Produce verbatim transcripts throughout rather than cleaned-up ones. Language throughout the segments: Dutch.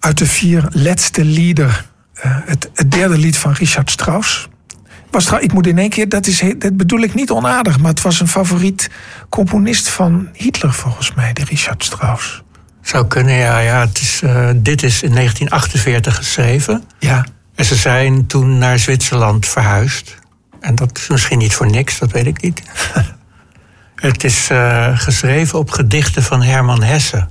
uit de vier laatste lieder. Uh, het, het derde lied van Richard Strauss. Was trouw, ik moet in één keer, dat, is, dat bedoel ik niet onaardig, maar het was een favoriet componist van Hitler volgens mij, de Richard Strauss. Zou kunnen, ja. ja het is, uh, dit is in negentien achtenveertig geschreven. Ja. En ze zijn toen naar Zwitserland verhuisd. En dat is misschien niet voor niks, dat weet ik niet. Het is uh, geschreven op gedichten van Herman Hesse.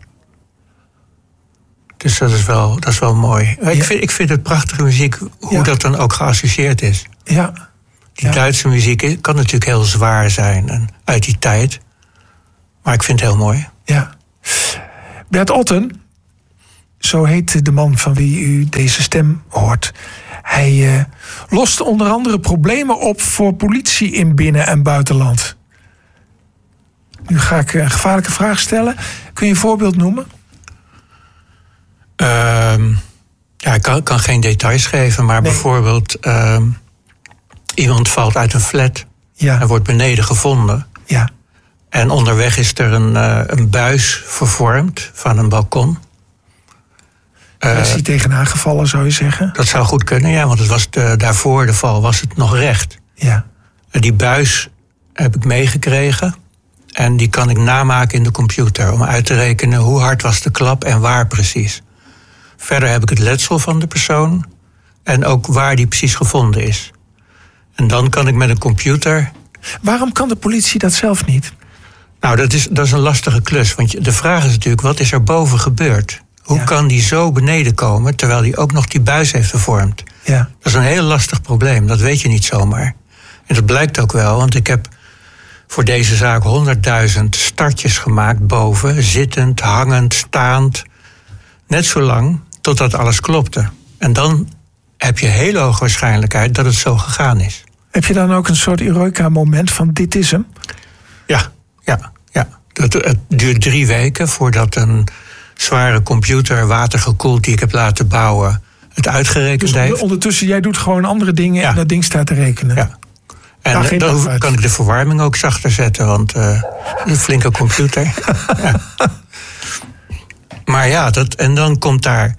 Dus dat is wel, dat is wel mooi. Ja. Ik, vind, ik vind het prachtige muziek, hoe ja. dat dan ook geassocieerd is. Ja. Die ja. Duitse muziek kan natuurlijk heel zwaar zijn en uit die tijd. Maar ik vind het heel mooi. Ja. Bert Otten, zo heet de man van wie u deze stem hoort. Hij uh, lost onder andere problemen op voor politie in binnen- en buitenland. Nu ga ik een gevaarlijke vraag stellen. Kun je een voorbeeld noemen? Uh, ja, ik kan, kan geen details geven, maar nee. bijvoorbeeld... Uh, iemand valt uit een flat ja. en wordt beneden gevonden. Ja. En onderweg is er een, uh, een buis vervormd van een balkon. Daar is hij uh, tegenaan gevallen, zou je zeggen? Dat zou goed kunnen, ja, want het was de, daarvoor de val was het nog recht. Ja. En die buis heb ik meegekregen. En die kan ik namaken in de computer om uit te rekenen hoe hard was de klap en waar precies. Verder heb ik het letsel van de persoon en ook waar die precies gevonden is. En dan kan ik met een computer... Waarom kan de politie dat zelf niet? Nou, dat is, dat is een lastige klus. Want de vraag is natuurlijk, wat is er boven gebeurd? Hoe ja. kan die zo beneden komen, terwijl die ook nog die buis heeft vervormd? Ja. Dat is een heel lastig probleem, dat weet je niet zomaar. En dat blijkt ook wel, want ik heb voor deze zaak honderdduizend startjes gemaakt boven. Zittend, hangend, staand. Net zo lang totdat alles klopte. En dan heb je heel hoge waarschijnlijkheid dat het zo gegaan is. Heb je dan ook een soort Eureka-moment van dit is hem? Ja, ja, ja. Het, het duurt drie weken voordat een zware computer, watergekoeld, die ik heb laten bouwen, het uitgerekend dus heeft. Ondertussen, jij doet gewoon andere dingen ja. en dat ding staat te rekenen. Ja. En nou, dan kan ik de verwarming ook zachter zetten, want uh, een flinke computer. ja. Maar ja, dat, en dan komt daar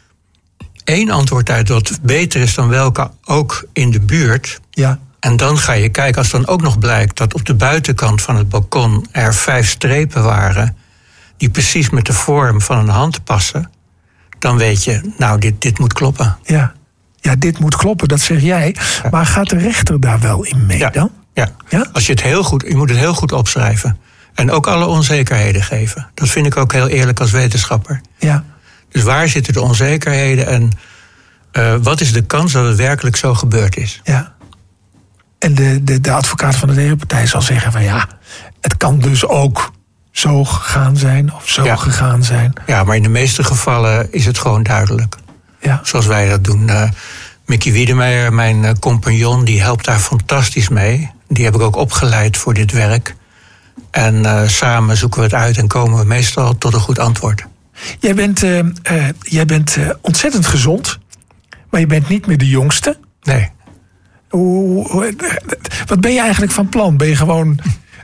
één antwoord uit dat beter is dan welke ook in de buurt. Ja. En dan ga je kijken, als dan ook nog blijkt dat op de buitenkant van het balkon er vijf strepen waren die precies met de vorm van een hand passen, dan weet je, nou, dit, dit moet kloppen. Ja. Ja, dit moet kloppen, dat zeg jij. Ja. Maar gaat de rechter daar wel in mee ja. dan? Ja. ja, als je het heel goed, je moet het heel goed opschrijven. En ook alle onzekerheden geven. Dat vind ik ook heel eerlijk als wetenschapper. Ja. Dus waar zitten de onzekerheden en uh, wat is de kans dat het werkelijk zo gebeurd is? Ja. En de, de, de advocaat van de tegenpartij zal zeggen van ja, het kan dus ook zo gegaan zijn of zo ja. gegaan zijn. Ja, maar in de meeste gevallen is het gewoon duidelijk. Ja. Zoals wij dat doen. Uh, Mickey Wiedemeyer, mijn uh, compagnon, die helpt daar fantastisch mee. Die heb ik ook opgeleid voor dit werk. En uh, samen zoeken we het uit en komen we meestal tot een goed antwoord. Jij bent, uh, uh, jij bent uh, ontzettend gezond, maar je bent niet meer de jongste. Nee. Hoe, hoe, wat ben je eigenlijk van plan? Ben je gewoon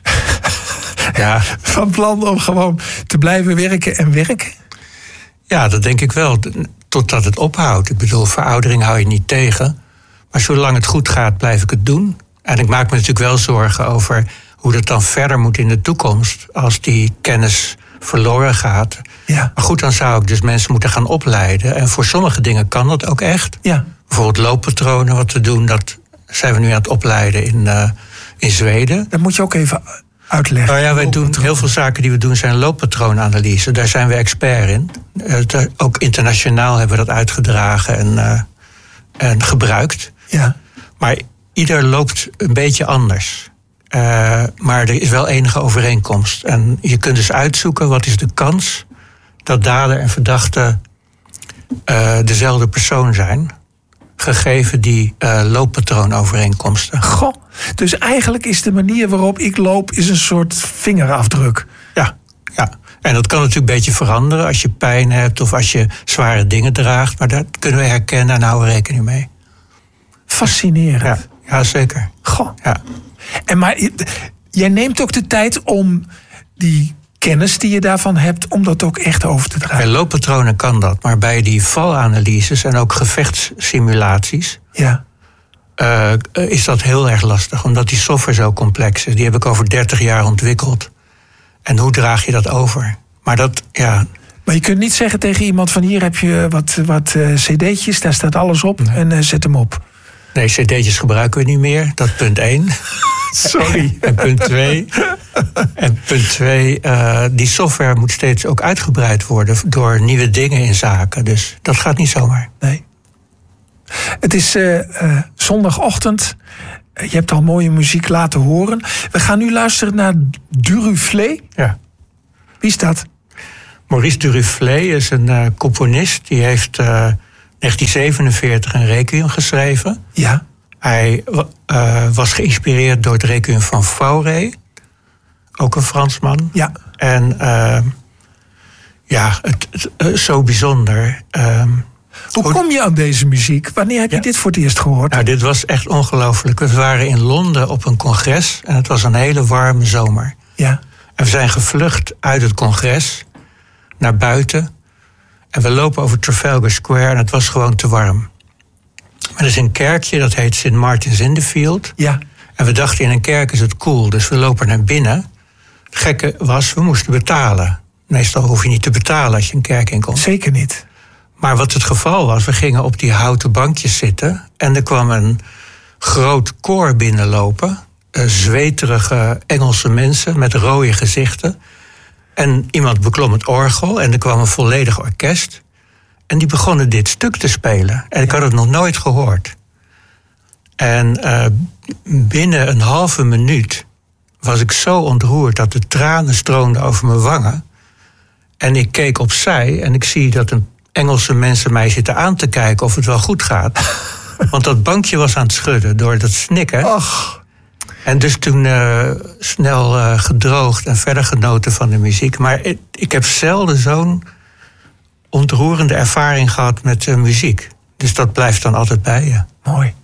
ja. van plan om gewoon te blijven werken en werken? Ja, dat denk ik wel. Totdat het ophoudt. Ik bedoel, veroudering hou je niet tegen. Maar zolang het goed gaat, blijf ik het doen. En ik maak me natuurlijk wel zorgen over hoe dat dan verder moet in de toekomst, als die kennis verloren gaat. Ja. Maar goed, dan zou ik dus mensen moeten gaan opleiden. En voor sommige dingen kan dat ook echt. Ja. Bijvoorbeeld looppatronen wat te doen, dat zijn we nu aan het opleiden in, uh, in Zweden. Dat moet je ook even uitleggen. Nou ja, wij doen heel veel zaken die we doen zijn looppatroonanalyse. Daar zijn we expert in. Uh, daar, ook internationaal hebben we dat uitgedragen en, uh, en gebruikt. Ja. Maar ieder loopt een beetje anders. Uh, maar er is wel enige overeenkomst. En je kunt dus uitzoeken wat is de kans dat dader en verdachte uh, dezelfde persoon zijn, gegeven die uh, looppatroonovereenkomsten. Goh, dus eigenlijk is de manier waarop ik loop is een soort vingerafdruk. Ja, ja. En dat kan natuurlijk een beetje veranderen als je pijn hebt of als je zware dingen draagt. Maar dat kunnen we herkennen en houden rekening mee. Fascinerend. Ja, ja zeker. Goh. Ja. En maar jij neemt ook de tijd om die kennis die je daarvan hebt om dat ook echt over te dragen. Bij looppatronen kan dat, maar bij die valanalyses en ook gevechtssimulaties Ja. uh, is dat heel erg lastig, omdat die software zo complex is. Die heb ik over dertig jaar ontwikkeld. En hoe draag je dat over? Maar dat, ja... Maar je kunt niet zeggen tegen iemand van hier heb je wat, wat uh, cd'tjes, daar staat alles op Nee. en uh, zet hem op. Nee, cd'tjes gebruiken we niet meer. Dat is punt één. Sorry. En punt twee. En punt twee, uh, die software moet steeds ook uitgebreid worden door nieuwe dingen in zaken. Dus dat gaat niet zomaar. Nee. Het is uh, uh, zondagochtend. Je hebt al mooie muziek laten horen. We gaan nu luisteren naar Duruflé. Ja. Wie is dat? Maurice Duruflé is een uh, componist. Die heeft uh, negentien zevenenveertig een requiem geschreven. Ja. Hij uh, was geïnspireerd door het requiem van Fauré. Ook een Fransman. Ja. En uh, ja, het, het, uh, zo bijzonder. Uh, Hoe kom je aan deze muziek? Wanneer heb je Ja. dit voor het eerst gehoord? Nou, dit was echt ongelooflijk. We waren in Londen op een congres en het was een hele warme zomer. Ja. En we zijn gevlucht uit het congres naar buiten. En we lopen over Trafalgar Square en het was gewoon te warm. Maar er is een kerkje, dat heet Saint Martin's in the Field. Ja. En we dachten, in een kerk is het cool, dus we lopen naar binnen. Het gekke was, we moesten betalen. Meestal hoef je niet te betalen als je een kerk in komt. Zeker niet. Maar wat het geval was, we gingen op die houten bankjes zitten. En er kwam een groot koor binnenlopen. Uh, zweterige Engelse mensen met rode gezichten. En iemand beklom het orgel en er kwam een volledig orkest. En die begonnen dit stuk te spelen. En ik had het nog nooit gehoord. En uh, binnen een halve minuut was ik zo ontroerd dat de tranen stroomden over mijn wangen. En ik keek opzij en ik zie dat een Engelse mensen mij zitten aan te kijken of het wel goed gaat. Want dat bankje was aan het schudden door dat snikken. Ach. En dus toen uh, snel uh, gedroogd en verder genoten van de muziek. Maar ik, ik heb zelden zo'n ontroerende ervaring gehad met uh, muziek. Dus dat blijft dan altijd bij je. Mooi.